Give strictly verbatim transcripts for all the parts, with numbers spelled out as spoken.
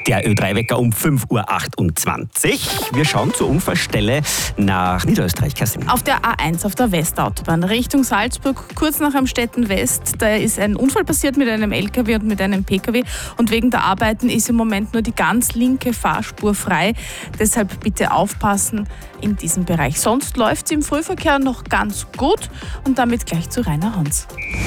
Der Ö drei Wecker um fünf Uhr achtundzwanzig. Wir schauen zur Unfallstelle nach Niederösterreich. Kerstin. Auf der A eins, auf der Westautobahn, Richtung Salzburg, kurz nach Amstetten West, da ist ein Unfall passiert mit einem L K W und mit einem P K W. Und wegen der Arbeiten ist im Moment nur die ganz linke Fahrspur frei. Deshalb bitte aufpassen in diesem Bereich. Sonst läuft es im Frühverkehr noch ganz gut. Und damit gleich zu Rainer Hans.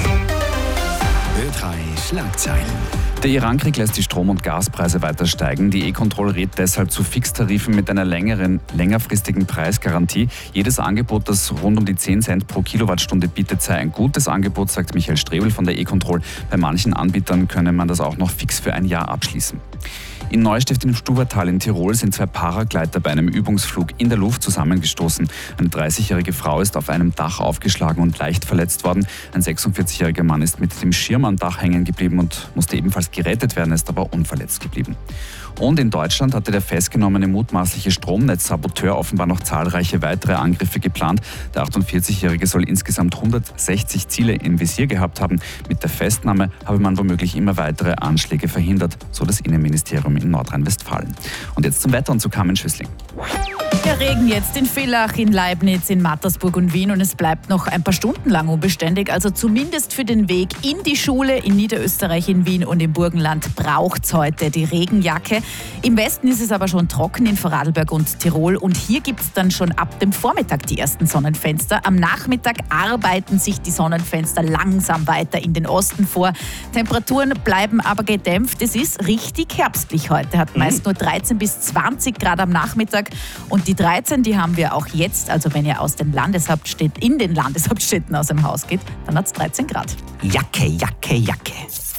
Ö drei Schlagzeilen. Der Irankrieg lässt die Strom- und Gaspreise weiter steigen. Die E-Control rät deshalb zu Fixtarifen mit einer längeren, längerfristigen Preisgarantie. Jedes Angebot, das rund um die zehn Cent pro Kilowattstunde bietet, sei ein gutes Angebot, sagt Michael Strebel von der E-Control. Bei manchen Anbietern könne man das auch noch fix für ein Jahr abschließen. In Neustift im Stubertal in Tirol sind zwei Paragleiter bei einem Übungsflug in der Luft zusammengestoßen. Eine dreißigjährige Frau ist auf einem Dach aufgeschlagen und leicht verletzt worden. Ein sechsundvierzigjähriger Mann ist mit dem Schirm am Dach hängen geblieben und musste ebenfalls gerettet werden, ist aber unverletzt geblieben. Und in Deutschland hatte der festgenommene mutmaßliche Stromnetzsaboteur offenbar noch zahlreiche weitere Angriffe geplant. Der achtundvierzigjährige soll insgesamt hundertsechzig Ziele im Visier gehabt haben. Mit der Festnahme habe man womöglich immer weitere Anschläge verhindert, so das Innenministerium in Nordrhein-Westfalen. Und jetzt zum Wetter und zu Carmen Schüssling. Der Regen jetzt in Villach, in Leibniz, in Mattersburg und Wien und es bleibt noch ein paar Stunden lang unbeständig. Also zumindest für den Weg in die Schule in Niederösterreich, in Wien und im Burgenland braucht es heute die Regenjacke. Im Westen ist es aber schon trocken in Vorarlberg und Tirol und hier gibt es dann schon ab dem Vormittag die ersten Sonnenfenster. Am Nachmittag arbeiten sich die Sonnenfenster langsam weiter in den Osten vor. Temperaturen bleiben aber gedämpft. Es ist richtig herbstlich heute, hat meist nur dreizehn bis zwanzig Grad am Nachmittag und die dreizehn, die haben wir auch jetzt. Also wenn ihr aus den Landeshauptstädten, in den Landeshauptstädten aus dem Haus geht, dann hat es dreizehn Grad. Jacke, Jacke, Jacke.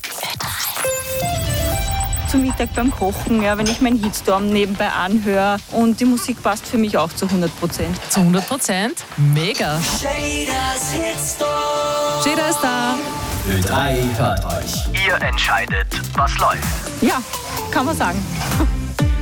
Zum Mittag beim Kochen, ja, wenn ich meinen Hitstorm nebenbei anhöre und die Musik passt für mich auch zu hundert Prozent. Zu hundert Prozent? Mega! Jeder ist da. Ö drei hört euch. Ihr entscheidet, was läuft. Ja, kann man sagen.